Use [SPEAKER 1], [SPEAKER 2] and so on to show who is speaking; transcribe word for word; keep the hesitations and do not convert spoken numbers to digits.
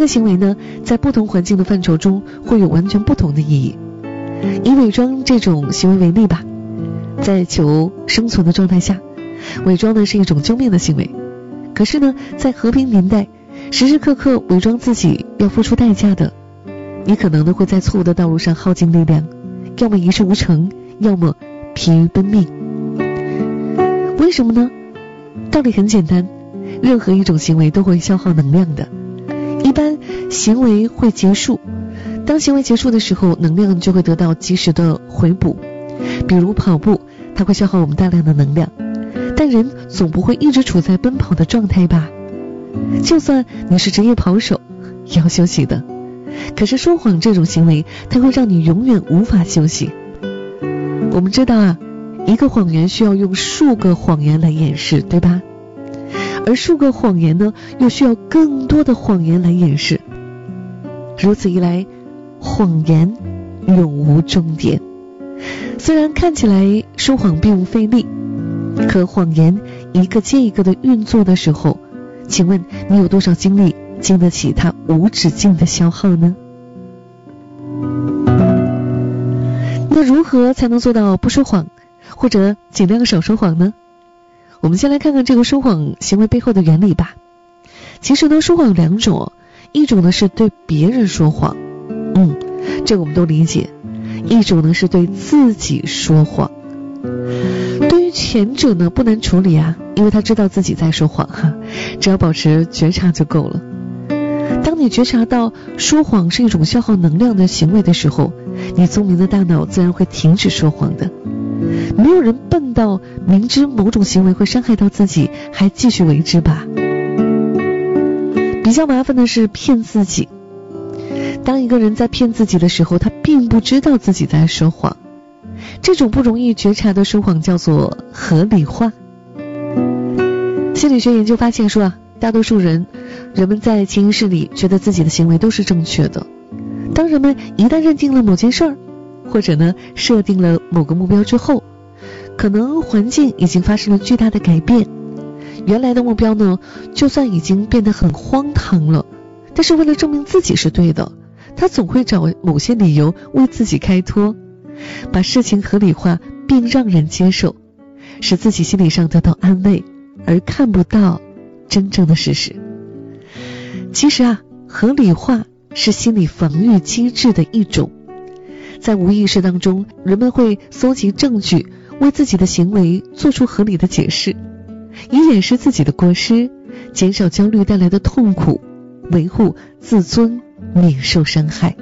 [SPEAKER 1] 个行为呢，在不同环境的范畴中会有完全不同的意义。以伪装这种行为为例吧，在求生存的状态下，伪装呢是一种救命的行为。可是呢，在和平年代，时时刻刻伪装自己要付出代价的，你可能呢会在错误的道路上耗尽力量，要么一事无成，要么疲于奔命。为什么呢？道理很简单，任何一种行为都会消耗能量的。一般行为会结束，当行为结束的时候，能量就会得到及时的回补。比如跑步，它会消耗我们大量的能量，但人总不会一直处在奔跑的状态吧？就算你是职业跑手，也要休息的。可是说谎这种行为，它会让你永远无法休息。我们知道啊，一个谎言需要用数个谎言来掩饰，对吧？而数个谎言呢，又需要更多的谎言来掩饰。如此一来，谎言永无终点。虽然看起来说谎并不费力，可谎言一个接一个的运作的时候，请问你有多少精力经得起它无止境的消耗呢？那如何才能做到不说谎，或者尽量少说谎呢？我们先来看看这个说谎行为背后的原理吧。其实呢，说谎有两种，一种呢是对别人说谎，嗯，这个我们都理解；一种呢是对自己说谎。对于前者呢不难处理啊，因为他知道自己在说谎哈，只要保持觉察就够了。当你觉察到说谎是一种消耗能量的行为的时候，你聪明的大脑自然会停止说谎的。没有人笨到明知某种行为会伤害到自己还继续为之吧。比较麻烦的是骗自己。当一个人在骗自己的时候，他并不知道自己在说谎。这种不容易觉察的说谎叫做合理化。心理学研究发现说啊，大多数人人们在潜意识里觉得自己的行为都是正确的。当人们一旦认定了某件事儿，或者呢设定了某个目标之后，可能环境已经发生了巨大的改变，原来的目标呢就算已经变得很荒唐了，但是为了证明自己是对的，他总会找某些理由为自己开脱，把事情合理化并让人接受，使自己心理上得到安慰，而看不到真正的事实。其实啊，合理化是心理防御机制的一种。在无意识当中，人们会搜集证据，为自己的行为做出合理的解释，以掩饰自己的过失，减少焦虑带来的痛苦，维护自尊，免受伤害。